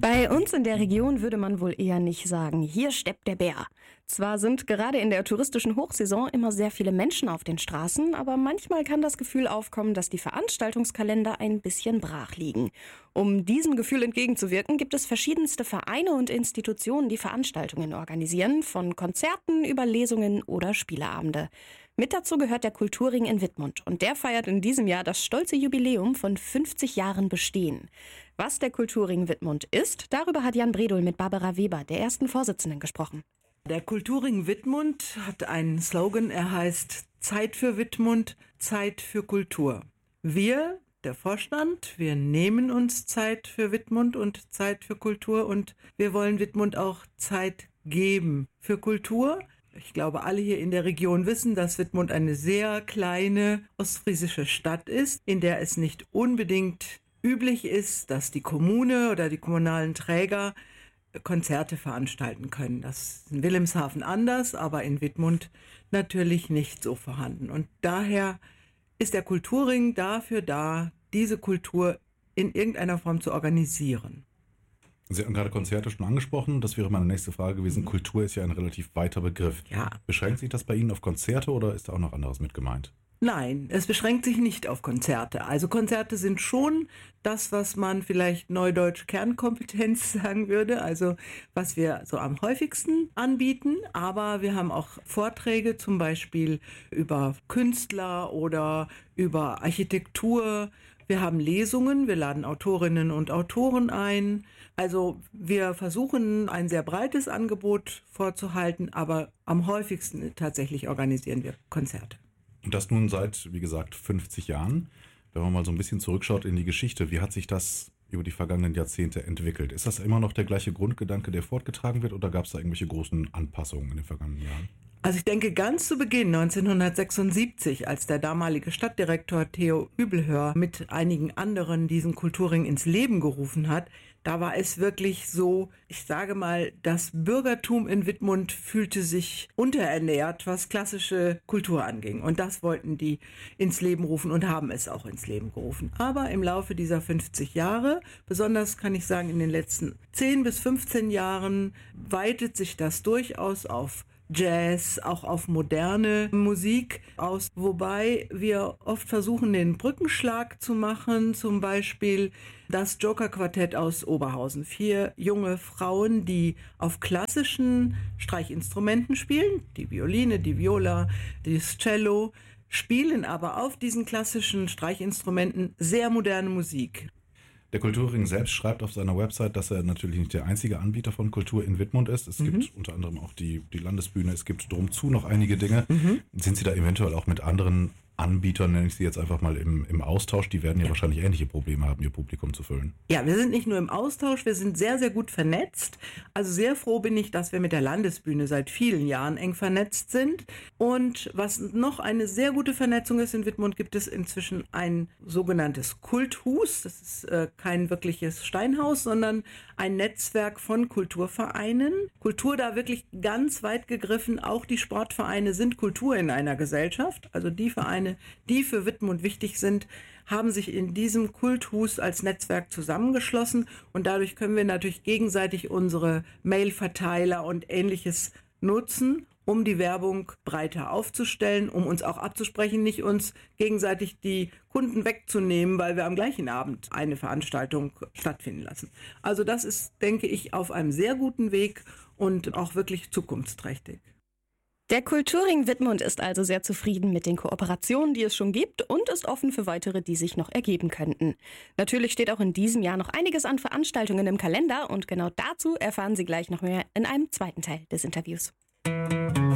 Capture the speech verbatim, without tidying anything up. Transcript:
Bei uns in der Region würde man wohl eher nicht sagen, hier steppt der Bär. Zwar sind gerade in der touristischen Hochsaison immer sehr viele Menschen auf den Straßen, aber manchmal kann das Gefühl aufkommen, dass die Veranstaltungskalender ein bisschen brach liegen. Um diesem Gefühl entgegenzuwirken, gibt es verschiedenste Vereine und Institutionen, die Veranstaltungen organisieren, von Konzerten über Lesungen oder Spieleabende. Mit dazu gehört der Kulturring in Wittmund und der feiert in diesem Jahr das stolze Jubiläum von fünfzig Jahren Bestehen. Was der Kulturring Wittmund ist, darüber hat Jan Bredul mit Barbara Weber, der ersten Vorsitzenden, gesprochen. Der Kulturring Wittmund hat einen Slogan, er heißt Zeit für Wittmund, Zeit für Kultur. Wir, der Vorstand, wir nehmen uns Zeit für Wittmund und Zeit für Kultur und wir wollen Wittmund auch Zeit geben für Kultur. Ich glaube, alle hier in der Region wissen, dass Wittmund eine sehr kleine ostfriesische Stadt ist, in der es nicht unbedingt üblich ist, dass die Kommune oder die kommunalen Träger Konzerte veranstalten können. Das ist in Wilhelmshaven anders, aber in Wittmund natürlich nicht so vorhanden. Und daher ist der Kulturring dafür da, diese Kultur in irgendeiner Form zu organisieren. Sie haben gerade Konzerte schon angesprochen. Das wäre meine nächste Frage gewesen. Kultur ist ja ein relativ weiter Begriff. Ja. Beschränkt sich das bei Ihnen auf Konzerte oder ist da auch noch anderes mit gemeint? Nein, es beschränkt sich nicht auf Konzerte. Also Konzerte sind schon das, was man vielleicht neudeutsch Kernkompetenz sagen würde, also was wir so am häufigsten anbieten. Aber wir haben auch Vorträge zum Beispiel über Künstler oder über Architektur. Wir haben Lesungen, wir laden Autorinnen und Autoren ein. Also wir versuchen ein sehr breites Angebot vorzuhalten, aber am häufigsten tatsächlich organisieren wir Konzerte. Und das nun seit, wie gesagt, fünfzig Jahren. Wenn man mal so ein bisschen zurückschaut in die Geschichte, wie hat sich das über die vergangenen Jahrzehnte entwickelt? Ist das immer noch der gleiche Grundgedanke, der fortgetragen wird, oder gab es da irgendwelche großen Anpassungen in den vergangenen Jahren? Also ich denke, ganz zu Beginn neunzehnhundertsechsundsiebzig, als der damalige Stadtdirektor Theo Übelhör mit einigen anderen diesen Kulturring ins Leben gerufen hat, da war es wirklich so, ich sage mal, das Bürgertum in Wittmund fühlte sich unterernährt, was klassische Kultur anging. Und das wollten die ins Leben rufen und haben es auch ins Leben gerufen. Aber im Laufe dieser fünfzig Jahre, besonders kann ich sagen in den letzten zehn bis fünfzehn Jahren, weitet sich das durchaus auf Jazz, auch auf moderne Musik aus, wobei wir oft versuchen, den Brückenschlag zu machen, zum Beispiel das Joker-Quartett aus Oberhausen. Vier junge Frauen, die auf klassischen Streichinstrumenten spielen, die Violine, die Viola, das Cello, spielen aber auf diesen klassischen Streichinstrumenten sehr moderne Musik. Der Kulturring selbst schreibt auf seiner Website, dass er natürlich nicht der einzige Anbieter von Kultur in Wittmund ist. Es mhm. gibt unter anderem auch die, die Landesbühne, es gibt drumzu noch einige Dinge. Mhm. Sind Sie da eventuell auch mit anderen Anbietern, nenne ich sie jetzt einfach mal, im, im Austausch? Die werden ja, ja wahrscheinlich ähnliche Probleme haben, ihr Publikum zu füllen. Ja, wir sind nicht nur im Austausch, wir sind sehr, sehr gut vernetzt. Also sehr froh bin ich, dass wir mit der Landesbühne seit vielen Jahren eng vernetzt sind. Und was noch eine sehr gute Vernetzung ist, in Wittmund gibt es inzwischen ein sogenanntes Kulthus. Das ist äh, kein wirkliches Steinhaus, sondern ein Netzwerk von Kulturvereinen. Kultur da wirklich ganz weit gegriffen. Auch die Sportvereine sind Kultur in einer Gesellschaft. Also die Vereine, die für Wittmund wichtig sind, haben sich in diesem Kulthus als Netzwerk zusammengeschlossen und dadurch können wir natürlich gegenseitig unsere Mailverteiler und Ähnliches nutzen, um die Werbung breiter aufzustellen, um uns auch abzusprechen, nicht uns gegenseitig die Kunden wegzunehmen, weil wir am gleichen Abend eine Veranstaltung stattfinden lassen. Also das ist, denke ich, auf einem sehr guten Weg und auch wirklich zukunftsträchtig. Der Kulturring Wittmund ist also sehr zufrieden mit den Kooperationen, die es schon gibt und ist offen für weitere, die sich noch ergeben könnten. Natürlich steht auch in diesem Jahr noch einiges an Veranstaltungen im Kalender und genau dazu erfahren Sie gleich noch mehr in einem zweiten Teil des Interviews.